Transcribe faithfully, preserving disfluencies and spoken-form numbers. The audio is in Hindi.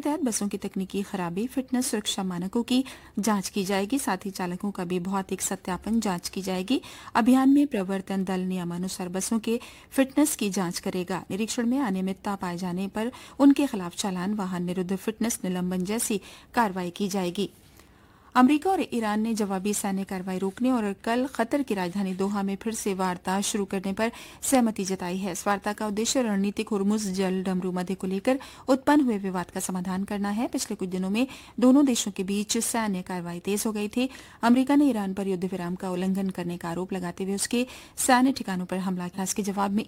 तहत बसों की तकनीकी खराबी, फिटनेस, सुरक्षा मानकों की जांच की जाएगी। साथ ही चालकों का भी भौतिक सत्यापन जांच की जाएगी। अभियान में प्रवर्तन दल नियमानुसार बसों के फिटनेस की जांच करेगा। निरीक्षण में अनियमितता पाए जाने पर उनके खिलाफ चालान, वाहन निरुद्ध, फिटनेस निलंबन जैसी कार्रवाई की जाएगी। अमेरिका और ईरान ने जवाबी सैन्य कार्रवाई रोकने और कल कतर की राजधानी दोहा में फिर से वार्ता शुरू करने पर सहमति जताई है। इस वार्ता का उद्देश्य रणनीतिक हुर्मुज जल डमरू मध्य को लेकर उत्पन्न हुए विवाद का समाधान करना है। पिछले कुछ दिनों में दोनों देशों के बीच सैन्य कार्रवाई तेज हो गई थी। अमेरिका ने ईरान पर युद्ध विराम का उल्लंघन करने का आरोप लगाते हुए उसके सैन्य ठिकानों पर हमला किया। इसके जवाब में